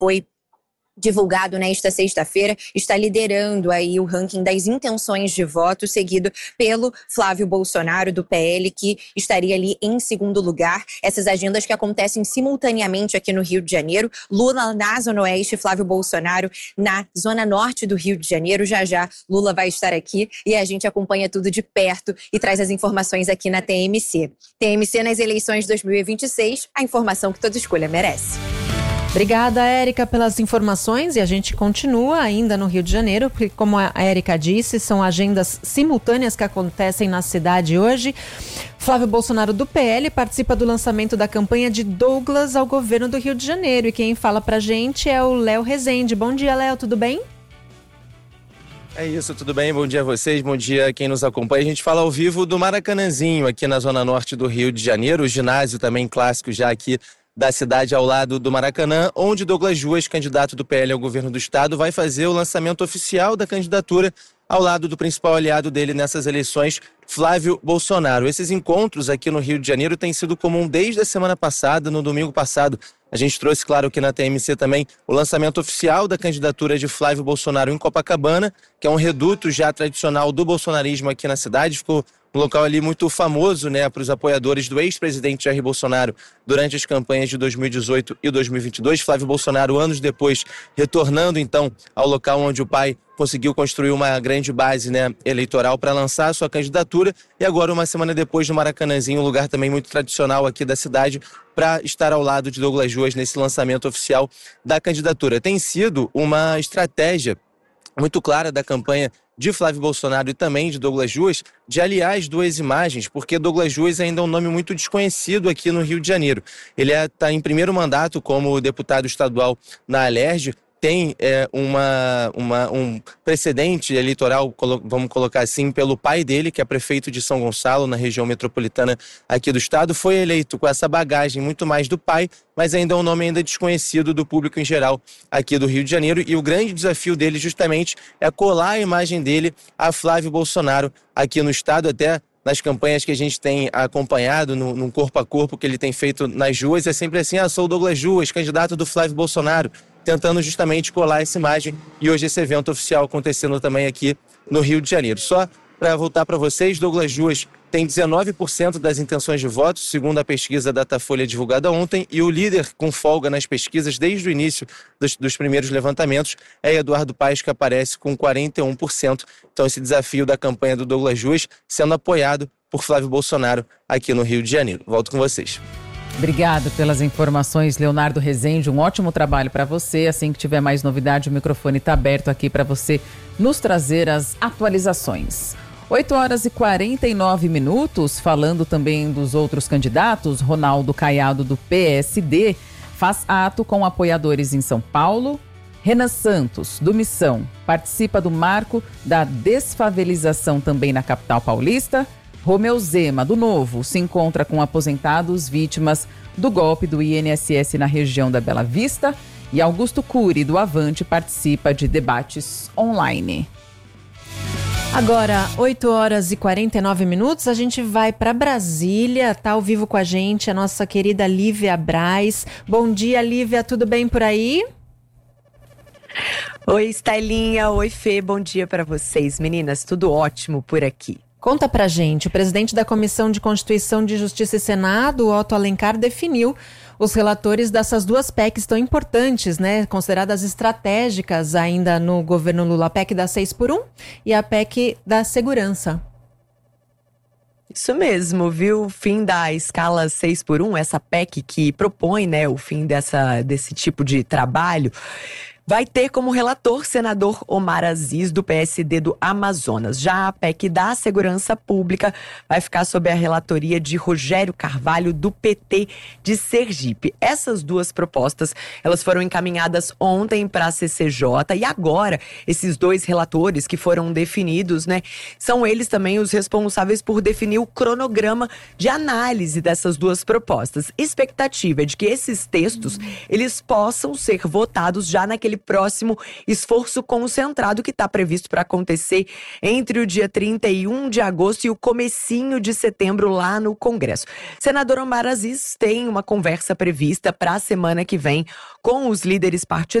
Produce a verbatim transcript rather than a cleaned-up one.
foi divulgado nesta sexta-feira, está liderando aí o ranking das intenções de voto, seguido pelo Flávio Bolsonaro, do P L, que estaria ali em segundo lugar. Essas agendas que acontecem simultaneamente aqui no Rio de Janeiro. Lula na Zona Oeste, Flávio Bolsonaro na Zona Norte do Rio de Janeiro. Já já Lula vai estar aqui e a gente acompanha tudo de perto e traz as informações aqui na T M C. T M C nas eleições de dois mil e vinte e seis, a informação que toda escolha merece. Obrigada, Érica, pelas informações, e a gente continua ainda no Rio de Janeiro, porque, como a Érica disse, são agendas simultâneas que acontecem na cidade hoje. Flávio Bolsonaro, do P L, participa do lançamento da campanha de Douglas ao governo do Rio de Janeiro, e quem fala pra gente é o Léo Rezende. Bom dia, Léo, tudo bem? É isso, tudo bem? Bom dia a vocês, bom dia a quem nos acompanha. A gente fala ao vivo do Maracanãzinho, aqui na Zona Norte do Rio de Janeiro, o ginásio também clássico já aqui da cidade ao lado do Maracanã, onde Douglas Ruas, candidato do P L ao governo do estado, vai fazer o lançamento oficial da candidatura ao lado do principal aliado dele nessas eleições, Flávio Bolsonaro. Esses encontros aqui no Rio de Janeiro têm sido comum desde a semana passada, no domingo passado. A gente trouxe, claro, aqui na T M C também o lançamento oficial da candidatura de Flávio Bolsonaro em Copacabana, que é um reduto já tradicional do bolsonarismo aqui na cidade. Ficou um local ali muito famoso, né, para os apoiadores do ex-presidente Jair Bolsonaro durante as campanhas de dois mil e dezoito e dois mil e vinte e dois. Flávio Bolsonaro, anos depois, retornando então ao local onde o pai conseguiu construir uma grande base, né, eleitoral para lançar a sua candidatura, e agora, uma semana depois, no Maracanãzinho, um lugar também muito tradicional aqui da cidade, para estar ao lado de Douglas Ruas nesse lançamento oficial da candidatura. Tem sido uma estratégia muito clara da campanha de Flávio Bolsonaro e também de Douglas Ruas, de aliar as duas imagens, porque Douglas Ruas ainda é um nome muito desconhecido aqui no Rio de Janeiro. Ele está em primeiro mandato como deputado estadual na Alerj, tem é, uma, uma, um precedente eleitoral, vamos colocar assim, pelo pai dele, que é prefeito de São Gonçalo, na região metropolitana aqui do estado. Foi eleito com essa bagagem muito mais do pai, mas ainda é um nome ainda desconhecido do público em geral aqui do Rio de Janeiro. E o grande desafio dele justamente é colar a imagem dele a Flávio Bolsonaro aqui no estado, até nas campanhas que a gente tem acompanhado, no, no corpo a corpo que ele tem feito nas ruas. É sempre assim: ah, sou o Douglas Ruas, candidato do Flávio Bolsonaro, tentando justamente colar essa imagem, e hoje esse evento oficial acontecendo também aqui no Rio de Janeiro. Só para voltar para vocês, Douglas Ruas tem dezenove por cento das intenções de votos, segundo a pesquisa Datafolha divulgada ontem, e o líder com folga nas pesquisas desde o início dos, dos primeiros levantamentos é Eduardo Paes, que aparece com quarenta e um por cento. Então, esse desafio da campanha do Douglas Ruas sendo apoiado por Flávio Bolsonaro aqui no Rio de Janeiro. Volto com vocês. Obrigado pelas informações, Leonardo Rezende. Um ótimo trabalho para você. Assim que tiver mais novidade, o microfone está aberto aqui para você nos trazer as atualizações. oito horas e quarenta e nove minutos, falando também dos outros candidatos. Ronaldo Caiado, do P S D, faz ato com apoiadores em São Paulo. Renan Santos, do Missão, participa do marco da desfavelização também na capital paulista. Romeu Zema, do Novo, se encontra com aposentados vítimas do golpe do I N S S na região da Bela Vista. E Augusto Cury, do Avante, participa de debates online. Agora, oito horas e quarenta e nove minutos, a gente vai para Brasília. Tá ao vivo com a gente a nossa querida Lívia Braz. Bom dia, Lívia, tudo bem por aí? Oi, Estelinha. Oi, Fê. Bom dia para vocês, meninas. Tudo ótimo por aqui. Conta pra gente, o presidente da Comissão de Constituição de Justiça e Senado, Otto Alencar, definiu os relatores dessas duas P E Cs tão importantes, né, consideradas estratégicas ainda no governo Lula, a P E C da seis por um e a P E C da segurança. Isso mesmo, viu? O fim da escala seis por um, essa P E C que propõe, né, o fim dessa, desse tipo de trabalho, vai ter como relator senador Omar Aziz, do P S D do Amazonas. Já a P E C da Segurança Pública vai ficar sob a relatoria de Rogério Carvalho, do P T de Sergipe. Essas duas propostas, elas foram encaminhadas ontem para a C C J, e agora esses dois relatores que foram definidos, né, são eles também os responsáveis por definir o cronograma de análise dessas duas propostas. Expectativa é de que esses textos, eles possam ser votados já naquele próximo esforço concentrado que está previsto para acontecer entre o dia trinta e um de agosto e o comecinho de setembro lá no Congresso. Senador Omar Aziz tem uma conversa prevista para a semana que vem com os líderes partidários